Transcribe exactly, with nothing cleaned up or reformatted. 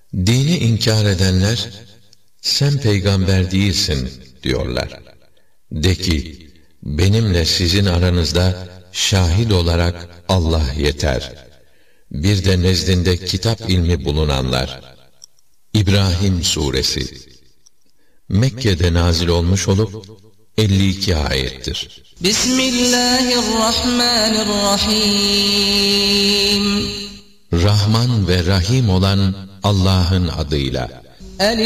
Dini inkar edenler, sen peygamber değilsin diyorlar. De ki, benimle sizin aranızda şahit olarak Allah yeter. Bir de nezdinde kitap ilmi bulunanlar. İbrahim Suresi Mekke'de nazil olmuş olup elli iki ayettir. Bismillahirrahmanirrahim. Rahman ve Rahim olan Allah'ın adıyla.